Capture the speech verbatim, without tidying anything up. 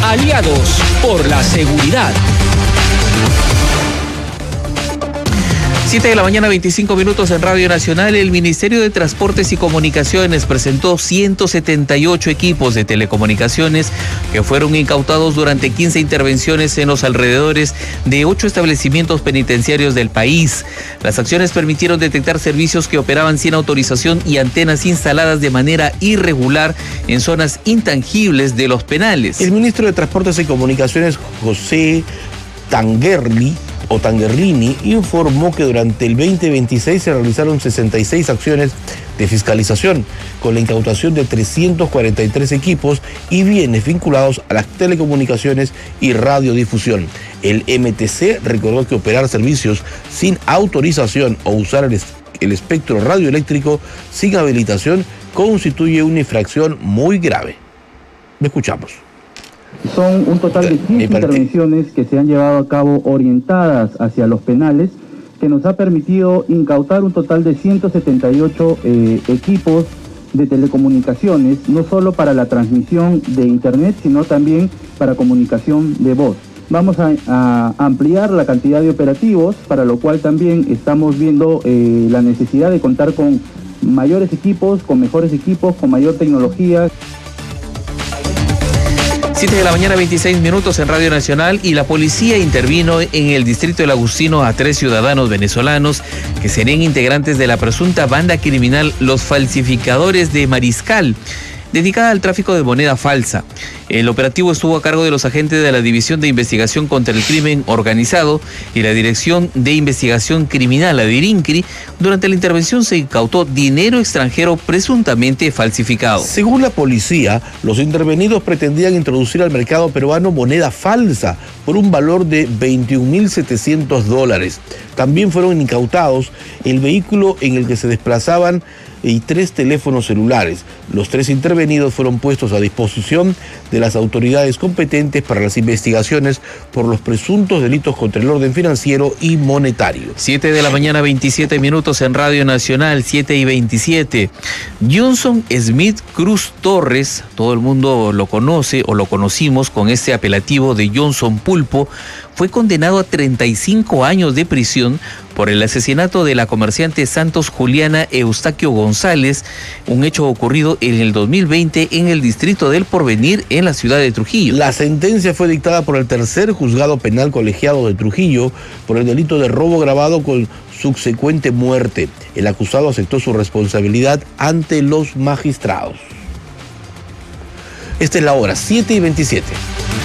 aliados por la seguridad. siete de la mañana, veinticinco minutos en Radio Nacional. El Ministerio de Transportes y Comunicaciones presentó ciento setenta y ocho equipos de telecomunicaciones que fueron incautados durante quince intervenciones en los alrededores de ocho establecimientos penitenciarios del país. Las acciones permitieron detectar servicios que operaban sin autorización y antenas instaladas de manera irregular en zonas intangibles de los penales. El ministro de Transportes y Comunicaciones, José Tanguerli, o Tanguerlini, informó que durante el veinte veintiséis se realizaron sesenta y seis acciones de fiscalización con la incautación de trescientos cuarenta y tres equipos y bienes vinculados a las telecomunicaciones y radiodifusión. El M T C recordó que operar servicios sin autorización o usar el, el espectro radioeléctrico sin habilitación constituye una infracción muy grave. Lo escuchamos. Son un total de quince intervenciones que se han llevado a cabo orientadas hacia los penales, que nos ha permitido incautar un total de ciento setenta y ocho eh, equipos de telecomunicaciones, no solo para la transmisión de internet, sino también para comunicación de voz. Vamos a, a ampliar la cantidad de operativos, para lo cual también estamos viendo eh, la necesidad de contar con mayores equipos, con mejores equipos, con mayor tecnología. siete de la mañana, veintiséis minutos en Radio Nacional, y la policía intervino en el distrito del Agustino a tres ciudadanos venezolanos que serían integrantes de la presunta banda criminal Los Falsificadores de Mariscal, dedicada al tráfico de moneda falsa. El operativo estuvo a cargo de los agentes de la División de Investigación contra el Crimen Organizado y la Dirección de Investigación Criminal, la DIRINCRI. Durante la intervención se incautó dinero extranjero presuntamente falsificado. Según la policía, los intervenidos pretendían introducir al mercado peruano moneda falsa por un valor de veintiún mil setecientos dólares. También fueron incautados el vehículo en el que se desplazaban y tres teléfonos celulares. Los tres intervenidos fueron puestos a disposición de las autoridades competentes para las investigaciones por los presuntos delitos contra el orden financiero y monetario. siete de la mañana, veintisiete minutos en Radio Nacional, siete y veintisiete. Johnson Smith Cruz Torres, todo el mundo lo conoce o lo conocimos con este apelativo de Johnson Pulpo, fue condenado a treinta y cinco años de prisión por el asesinato de la comerciante Santos Juliana Eustaquio González, un hecho ocurrido en el dos mil veinte en el distrito del Porvenir, en la ciudad de Trujillo. La sentencia fue dictada por el tercer juzgado penal colegiado de Trujillo por el delito de robo agravado con subsecuente muerte. El acusado aceptó su responsabilidad ante los magistrados. Esta es la hora, siete y veintisiete.